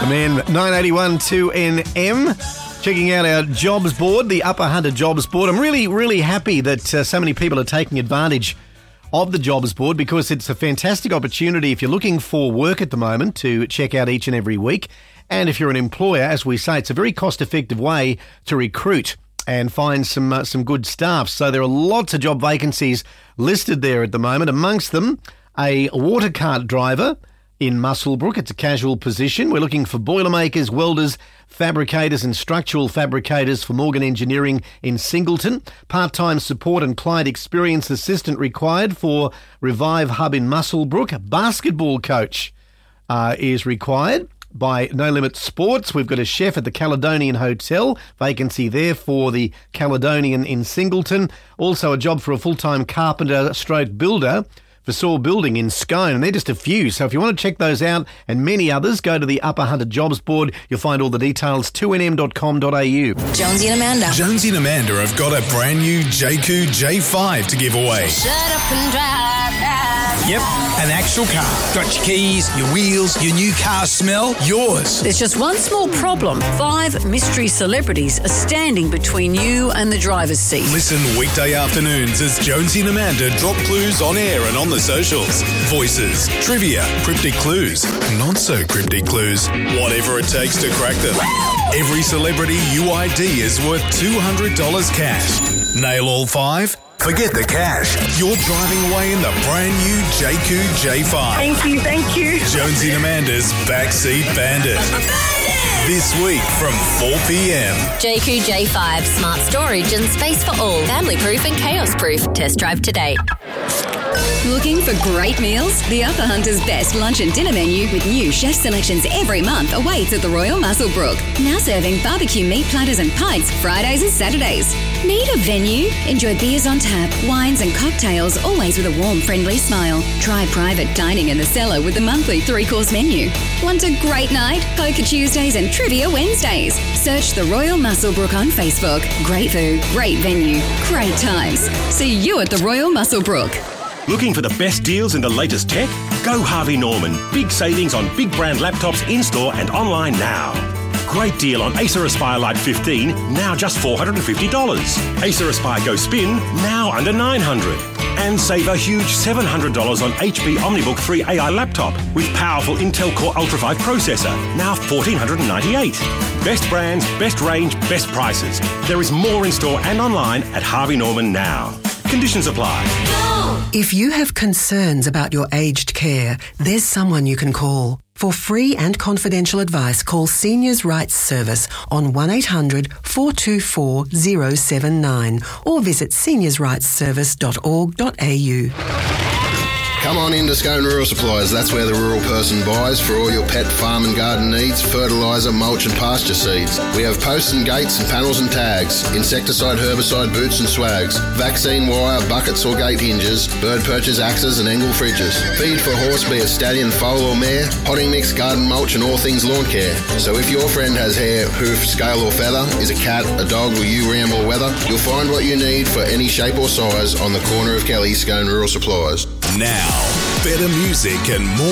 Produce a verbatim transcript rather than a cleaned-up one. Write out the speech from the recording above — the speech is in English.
The man, nine eighty-one two N M. Checking out our jobs board, the Upper Hunter jobs board. I'm really, really happy that uh, so many people are taking advantage of the jobs board because it's a fantastic opportunity if you're looking for work at the moment to check out each and every week. And if you're an employer, as we say, it's a very cost-effective way to recruit and find some uh, some good staff. So there are lots of job vacancies listed there at the moment. Amongst them, a water cart driver in Muswellbrook. It's a casual position. We're looking for boilermakers, welders, fabricators and structural fabricators for Morgan Engineering in Singleton. Part-time support and client experience assistant required for Revive Hub in Muswellbrook. A basketball coach uh, is required by No Limit Sports. We've got a chef at the Caledonian Hotel. Vacancy there for the Caledonian in Singleton. Also a job for a full-time carpenter stroke builder for Saw Building in Scone, and they're just a few. So if you want to check those out and many others, go to the Upper Hunter Jobs Board. You'll find all the details, two N M dot com dot A U. Jonesy and Amanda. Jonesy and Amanda have got a brand new J Q J five to give away. Shut up and drive, drive. Yep, an actual car. Got your keys, your wheels, your new car smell, yours. There's just one small problem. Five mystery celebrities are standing between you and the driver's seat. Listen weekday afternoons as Jonesy and Amanda drop clues on air and on the socials. Voices, trivia, cryptic clues, not so cryptic clues, whatever it takes to crack them. Every celebrity U I D is worth two hundred dollars cash. Nail all five? Forget the cash. You're driving away in the brand new J Q J five. Thank you, thank you. Jonesy and Amanda's Backseat Bandit. This week from four p.m. J Q J five, smart storage and space for all. Family proof and chaos proof. Test drive today. Looking for great meals? The Upper Hunter's best lunch and dinner menu with new chef selections every month awaits at the Royal Muswellbrook. Now serving barbecue meat platters and pints Fridays and Saturdays. Need a venue? Enjoy beers on tap, wines and cocktails, always with a warm, friendly smile. Try private dining in the cellar with the monthly three-course menu. Want a great night? Poker Tuesdays and Trivia Wednesdays. Search the Royal Muswellbrook on Facebook. Great food, great venue, great times. See you at the Royal Muswellbrook. Looking for the best deals in the latest tech? Go Harvey Norman. Big savings on big brand laptops in-store and online now. Great deal on Acer Aspire Lite fifteen, now just four hundred fifty dollars. Acer Aspire Go Spin, now under nine hundred dollars. And save a huge seven hundred dollars on H P OmniBook three A I laptop with powerful Intel Core Ultra five processor, now one thousand four hundred ninety-eight dollars. Best brands, best range, best prices. There is more in store and online at Harvey Norman now. Conditions apply. If you have concerns about your aged care, there's someone you can call. For free and confidential advice, call Seniors Rights Service on one eight hundred four two four zero seven nine or visit seniors rights service dot org dot a u. Come on into Scone Rural Supplies. That's where the rural person buys for all your pet, farm and garden needs, fertiliser, mulch and pasture seeds. We have posts and gates and panels and tags, insecticide, herbicide, boots and swags, vaccine wire, buckets or gate hinges, bird perches, axes and Engel fridges. Feed for horse, be it stallion, foal or mare, potting mix, garden mulch and all things lawn care. So if your friend has hair, hoof, scale or feather, is a cat, a dog or you ram or weather, you'll find what you need for any shape or size on the corner of Kelly, Scone Rural Supplies. Now, better music and more